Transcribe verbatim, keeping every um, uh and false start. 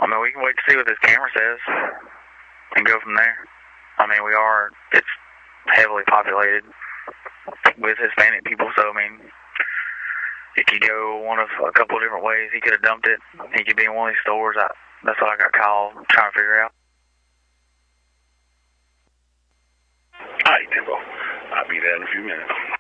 I mean, we can wait to see what this camera says and go from there. I mean, we are, it's heavily populated with Hispanic people, so, I mean, it could go one of a couple of different ways. He could have dumped it. He could be in one of these stores. I, that's what I got called, trying to figure out. All right, Timbo. I'll be there in a few minutes.